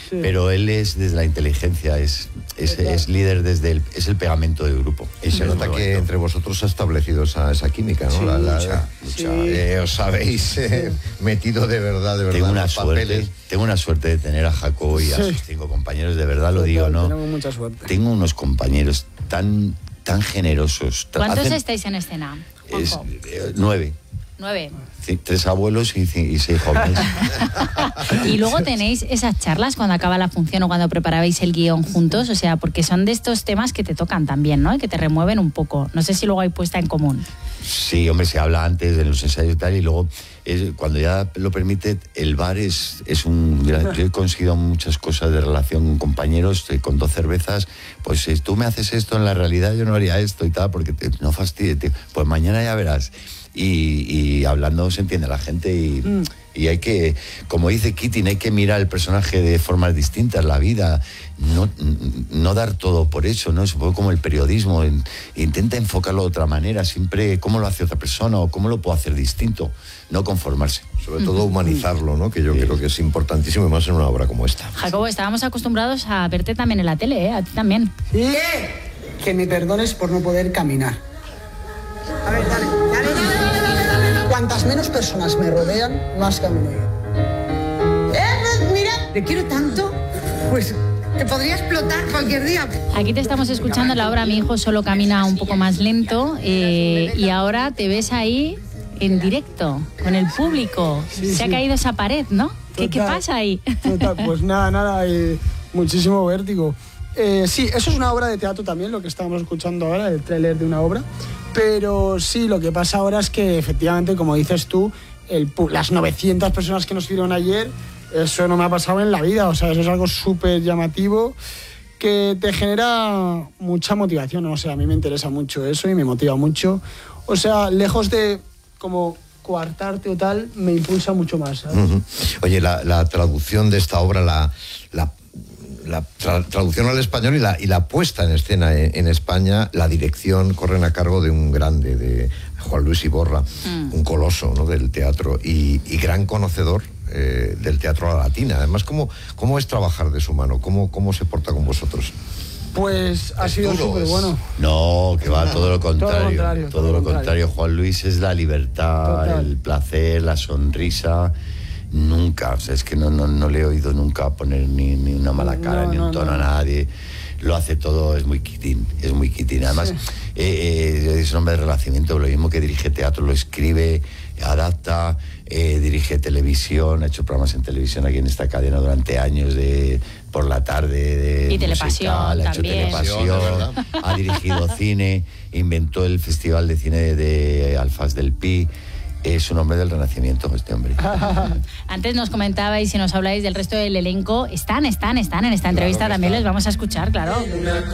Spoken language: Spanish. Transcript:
pero él es desde la inteligencia, es líder es el pegamento del grupo. Y se nota que entre vosotros se ha establecido esa química, ¿no? Sí, mucha. Os habéis metido de verdad tengo una suerte de tener a Jacobo y a sus 5 compañeros, de verdad lo digo, ¿no? Tenemos mucha suerte. Tengo unos compañeros tan generosos. ¿Cuántos estáis en escena? 9. 9. Sí, 3 abuelos y 6 jóvenes. Y luego tenéis esas charlas cuando acaba la función o cuando preparabais el guión juntos, o sea, porque son de estos temas que te tocan también, ¿no? Y que te remueven un poco. No sé si luego hay puesta en común. Sí, hombre, se habla antes de los ensayos y tal, y luego cuando ya lo permite, el bar es un... Yo he conseguido muchas cosas de relación con compañeros, con 2 cervezas, pues si tú me haces esto, en la realidad yo no haría esto y tal, porque no fastidies, pues mañana ya verás. Y hablando se entiende la gente y hay que, como dice Keating, hay que mirar el personaje de formas distintas, la vida, no dar todo por hecho, ¿no? Es un poco como el periodismo, intenta enfocarlo de otra manera, siempre cómo lo hace otra persona o cómo lo puedo hacer distinto, no conformarse. Sobre todo humanizarlo, ¿no? Que yo creo que es importantísimo, y más en una obra como esta. Jacobo, estábamos acostumbrados a verte también en la tele, ¿eh? A ti también. Sí, que me perdones por no poder caminar. A ver, dale. Cuantas menos personas me rodean, más camino yo. Mira, te quiero tanto, pues te podría explotar cualquier día. Aquí te estamos escuchando en la obra Mi hijo solo camina un poco más lento y ahora te ves ahí en directo, con el público. Se ha caído esa pared, ¿no? ¿Qué pasa ahí? Total, pues nada, muchísimo vértigo. Sí, eso es una obra de teatro también, lo que estábamos escuchando ahora, el tráiler de una obra. Pero sí, lo que pasa ahora es que efectivamente, como dices tú, las 900 personas que nos vieron ayer, eso no me ha pasado en la vida. O sea, eso es algo súper llamativo que te genera mucha motivación, ¿no? O sea, a mí me interesa mucho eso y me motiva mucho. O sea, lejos de como coartarte o tal, me impulsa mucho más, ¿sabes? Oye, la traducción de esta obra, la traducción al español y la puesta en escena en España, la dirección corren a cargo de un grande, de Juan Luis Iborra, un coloso, ¿no?, del teatro y gran conocedor del teatro a la latina. Además, ¿cómo es trabajar de su mano? ¿Cómo se porta con vosotros? Pues ha sido súper bueno. No, que va, todo lo contrario. Todo lo contrario. Juan Luis es la libertad, total, el placer, la sonrisa. Nunca, o sea, es que no le he oído nunca poner ni una mala cara, ni un tono a nadie. Lo hace todo, es muy Keating. Además, es un hombre de Renacimiento, lo mismo que dirige teatro, lo escribe, adapta, dirige televisión, ha hecho programas en televisión aquí en esta cadena durante años, por la tarde, y Telepasión musical, ha hecho también. Telepasión, ha dirigido cine, inventó el Festival de Cine de Alfaz del Pi. Es un hombre del Renacimiento, este hombre. Antes nos comentabais y nos habláis del resto del elenco. Están en esta entrevista, claro, también les vamos a escuchar, claro.